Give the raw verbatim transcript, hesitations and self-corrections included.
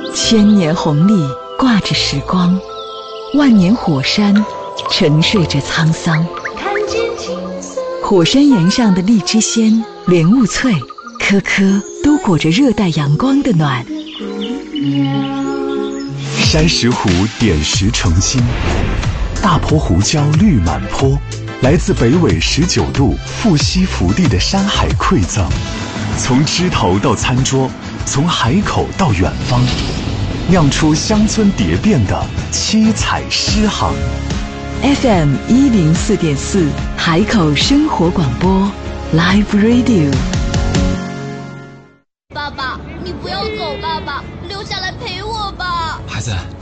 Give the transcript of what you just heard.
千年红历挂着时光，万年火山沉睡着沧桑。 看见金色火山岩上的荔枝鲜、莲雾脆，颗颗都裹着热带阳光的暖。 山石湖点石成金，大坡胡椒绿满坡，来自北纬十九度富硒福地的山海馈赠，从枝头到餐桌，从海口到远方，酿出乡村蝶变的七彩诗行。 F M 一零四点四海口生活广播 Live Radio。 爸爸，你不要走，爸爸，留下来陪我吧。 孩子。